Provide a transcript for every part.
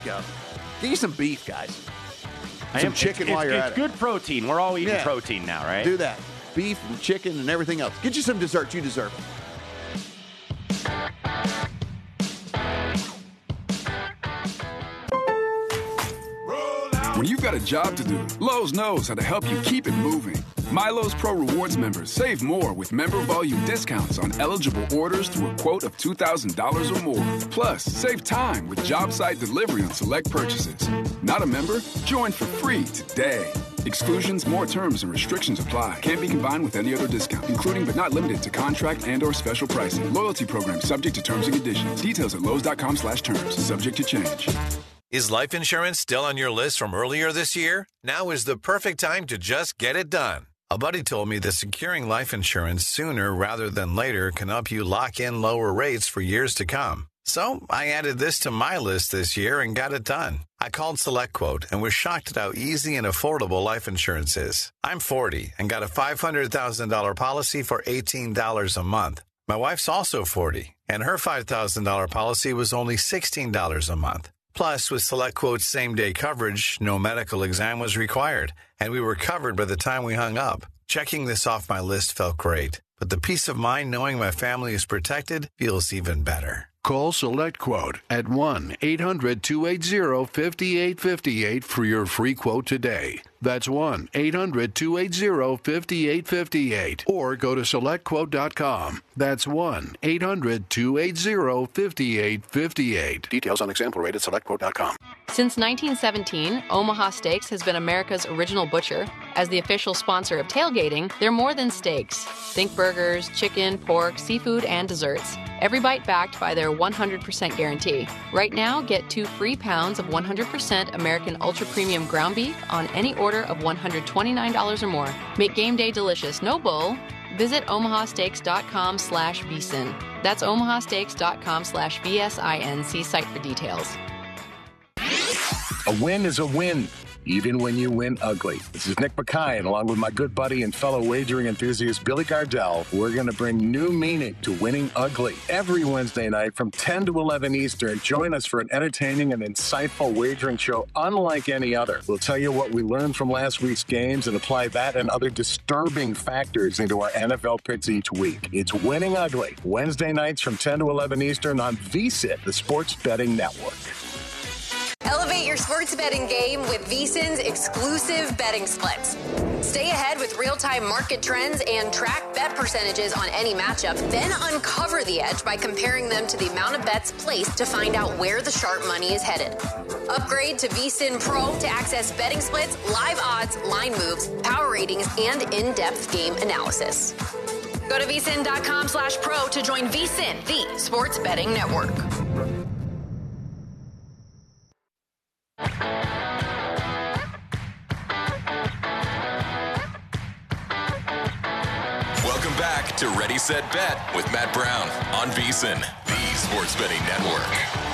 Go. Get you some beef, guys. Some chicken while you're at it. It's good protein. We're all eating protein now, right? Do that. Beef and chicken and everything else. Get you some dessert. You deserve it. When you've got a job to do, Lowe's knows how to help you keep it moving. MyLowe's Pro Rewards members save more with member volume discounts on eligible orders through a quote of $2,000 or more. Plus, save time with job site delivery on select purchases. Not a member? Join for free today. Exclusions, more terms, and restrictions apply. Can't be combined with any other discount, including but not limited to contract and/or special pricing. Loyalty program subject to terms and conditions. Details at Lowe's.com/terms. Subject to change. Is life insurance still on your list from earlier this year? Now is the perfect time to just get it done. A buddy told me that securing life insurance sooner rather than later can help you lock in lower rates for years to come. So I added this to my list this year and got it done. I called SelectQuote and was shocked at how easy and affordable life insurance is. I'm 40 and got a $500,000 policy for $18 a month. My wife's also 40, and her $5,000 policy was only $16 a month. Plus, with SelectQuote's same-day coverage, no medical exam was required, and we were covered by the time we hung up. Checking this off my list felt great, but the peace of mind knowing my family is protected feels even better. Call SelectQuote at 1-800-280-5858 for your free quote today. That's 1-800-280-5858. Or go to SelectQuote.com. That's 1-800-280-5858. Details on example rate at SelectQuote.com. Since 1917, Omaha Steaks has been America's original butcher. As the official sponsor of tailgating, they're more than steaks. Think burgers, chicken, pork, seafood, and desserts. Every bite backed by their 100% guarantee. Right now, get 2 free pounds of 100% American Ultra Premium ground beef on any order of $129 or more. Make game day delicious, no bull. Visit omahasteaks.com/vsin. That's omahasteaks.com/VSIN. See site for details. A win is a win, even when you win ugly. This is Nick Mackay, and along with my good buddy and fellow wagering enthusiast Billy Gardell, we're going to bring new meaning to winning ugly. Every Wednesday night from 10 to 11 Eastern, join us for an entertaining and insightful wagering show unlike any other. We'll tell you what we learned from last week's games and apply that and other disturbing factors into our NFL picks each week. It's Winning Ugly, Wednesday nights from 10 to 11 Eastern on VSiN, the Sports Betting Network. Elevate your sports betting game with VSiN's exclusive betting splits. Stay ahead with real-time market trends and track bet percentages on any matchup, then uncover the edge by comparing them to the amount of bets placed to find out where the sharp money is headed. Upgrade to VSiN Pro to access betting splits, live odds, line moves, power ratings, and in-depth game analysis. Go to vsin.com/pro to join VSiN, the sports betting network. Welcome back to Ready, Set, Bet with Matt Brown on VSiN, the Sports Betting Network.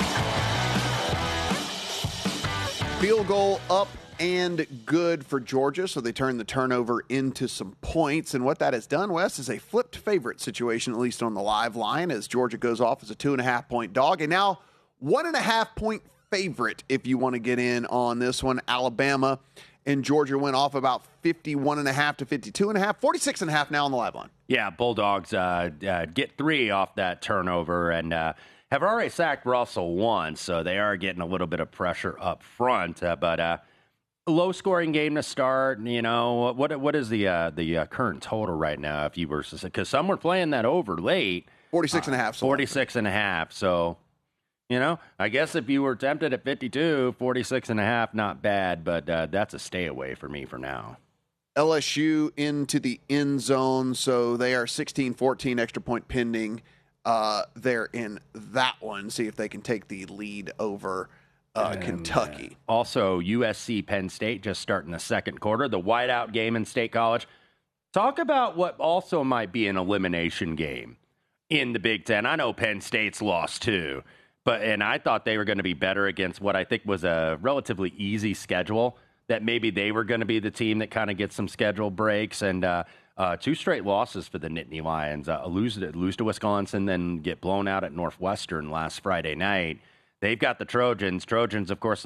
Field goal up and good for Georgia, so they turn the turnover into some points. And what that has done, Wes, is a flipped favorite situation, at least on the live line, as Georgia goes off as a 2.5-point dog. And now 1.5-point favorite if you want to get in on this one. Alabama and Georgia went off about 51.5 to 52.5, 46.5 now on the live line. Yeah, Bulldogs get 3 off that turnover and have already sacked Russell once, so they are getting a little bit of pressure up front. But low-scoring game to start. You know, what is the current total right now? If you were because some were playing that over late, 46.5. 46.5. So. You know, I guess if you were tempted at 52, 46.5, not bad, but that's a stay away for me for now. LSU into the end zone, so they are 16-14 extra point pending there in that one. See if they can take the lead over Kentucky. Also, USC Penn State just starting the second quarter, the whiteout game in State College. Talk about what also might be an elimination game in the Big Ten. I know Penn State's lost too. And I thought they were going to be better against what I think was a relatively easy schedule, that maybe they were going to be the team that kind of gets some schedule breaks. And 2 straight losses for the Nittany Lions. Lose to Wisconsin, then get blown out at Northwestern last Friday night. They've got the Trojans. Trojans, of course,